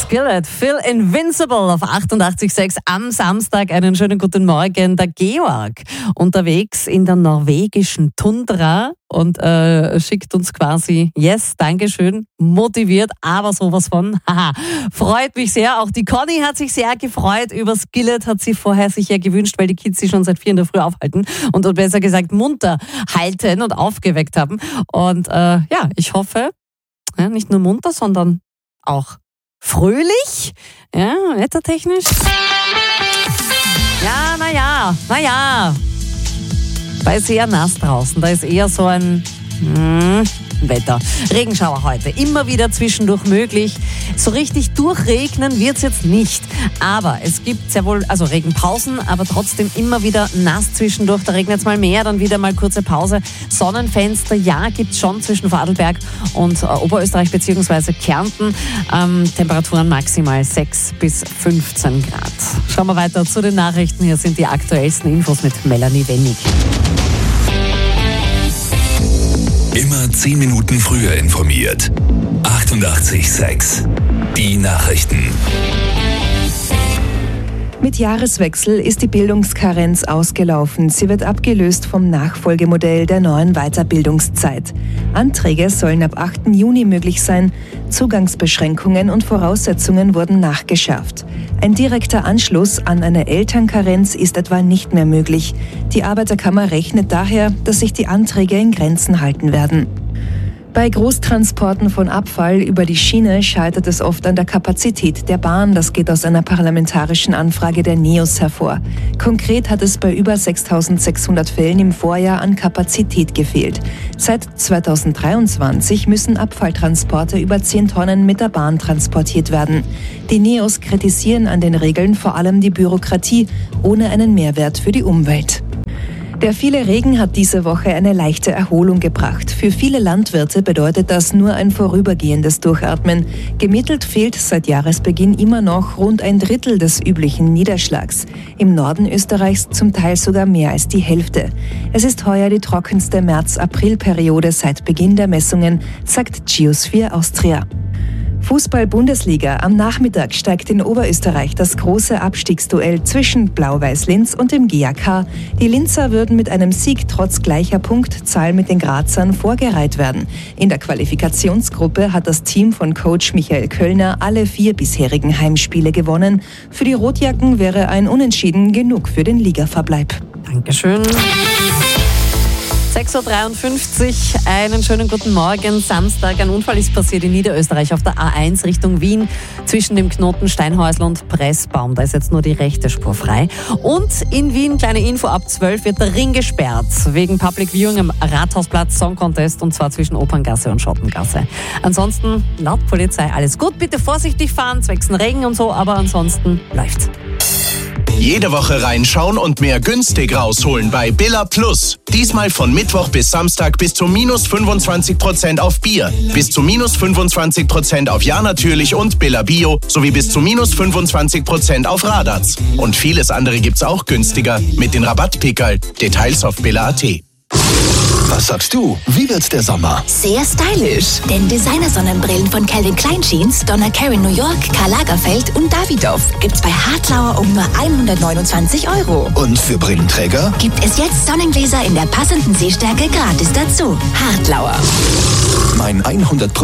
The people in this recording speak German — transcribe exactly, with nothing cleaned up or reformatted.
Skillet, Phil Invincible auf achtundachtzig Komma sechs am Samstag. Einen schönen guten Morgen. Der Georg unterwegs in der norwegischen Tundra und äh, schickt uns quasi, yes, Dankeschön, motiviert, aber sowas von, haha, freut mich sehr. Auch die Conny hat sich sehr gefreut über Skillet, hat sie vorher sich ja gewünscht, weil die Kids sie schon seit vier in der Früh aufhalten und besser gesagt munter halten und aufgeweckt haben. Und äh, ja, ich hoffe, ja, nicht nur munter, sondern auch fröhlich, ja, wettertechnisch. Ja, naja, naja. Da ist eher nass draußen, da ist eher so ein hm, Wetter. Regenschauer heute, immer wieder zwischendurch möglich. So richtig durchregnen wird es jetzt nicht. Aber es gibt sehr wohl, also Regenpausen, aber trotzdem immer wieder nass zwischendurch. Da regnet es mal mehr, dann wieder mal kurze Pause. Sonnenfenster, ja, gibt es schon zwischen Vorarlberg und äh, Oberösterreich bzw. Kärnten. Ähm, Temperaturen maximal sechs bis fünfzehn Grad. Schauen wir weiter zu den Nachrichten. Hier sind die aktuellsten Infos mit Melanie Wennig. Immer zehn Minuten früher informiert. achtundachtzig Komma sechs. Die Nachrichten. Mit Jahreswechsel ist die Bildungskarenz ausgelaufen. Sie wird abgelöst vom Nachfolgemodell der neuen Weiterbildungszeit. Anträge sollen ab achten Juni möglich sein. Zugangsbeschränkungen und Voraussetzungen wurden nachgeschärft. Ein direkter Anschluss an eine Elternkarenz ist etwa nicht mehr möglich. Die Arbeiterkammer rechnet daher, dass sich die Anträge in Grenzen halten werden. Bei Großtransporten von Abfall über die Schiene scheitert es oft an der Kapazität der Bahn. Das geht aus einer parlamentarischen Anfrage der NEOS hervor. Konkret hat es bei über sechstausendsechshundert Fällen im Vorjahr an Kapazität gefehlt. Seit zweitausenddreiundzwanzig müssen Abfalltransporte über zehn Tonnen mit der Bahn transportiert werden. Die NEOS kritisieren an den Regeln vor allem die Bürokratie, ohne einen Mehrwert für die Umwelt. Der viele Regen hat diese Woche eine leichte Erholung gebracht. Für viele Landwirte bedeutet das nur ein vorübergehendes Durchatmen. Gemittelt fehlt seit Jahresbeginn immer noch rund ein Drittel des üblichen Niederschlags. Im Norden Österreichs zum Teil sogar mehr als die Hälfte. Es ist heuer die trockenste März-April-Periode seit Beginn der Messungen, sagt Geosphere Austria. Fußball-Bundesliga. Am Nachmittag steigt in Oberösterreich das große Abstiegsduell zwischen Blau-Weiß-Linz und dem G A K. Die Linzer würden mit einem Sieg trotz gleicher Punktzahl mit den Grazern vorgereiht werden. In der Qualifikationsgruppe hat das Team von Coach Michael Köllner alle vier bisherigen Heimspiele gewonnen. Für die Rotjacken wäre ein Unentschieden genug für den Ligaverbleib. Dankeschön. sechs Uhr dreiundfünfzig, einen schönen guten Morgen. Samstag, ein Unfall ist passiert in Niederösterreich auf der A eins Richtung Wien zwischen dem Knoten Steinhäusl und Pressbaum. Da ist jetzt nur die rechte Spur frei. Und in Wien, kleine Info, ab zwölf wird der Ring gesperrt wegen Public Viewing am Rathausplatz, Song Contest, und zwar zwischen Operngasse und Schottengasse. Ansonsten, laut Polizei, alles gut. Bitte vorsichtig fahren, zwecks Regen und so, aber ansonsten läuft's. Jede Woche reinschauen und mehr günstig rausholen bei Billa Plus. Diesmal von Mittwoch bis Samstag bis zu minus fünfundzwanzig Prozent auf Bier, bis zu minus fünfundzwanzig Prozent auf Ja natürlich und Billa Bio sowie bis zu minus fünfundzwanzig Prozent auf Radatz. Und vieles andere gibt's auch günstiger mit den Rabattpickerl. Details auf billa punkt at. Was sagst du? Wie wird der Sommer? Sehr stylisch. Denn Designer-Sonnenbrillen von Calvin Klein Jeans, Donna Karan New York, Karl Lagerfeld und Davidoff gibt's bei Hartlauer um nur hundertneunundzwanzig Euro. Und für Brillenträger? Gibt es jetzt Sonnengläser in der passenden Sehstärke gratis dazu. Hartlauer. Mein hundert Prozent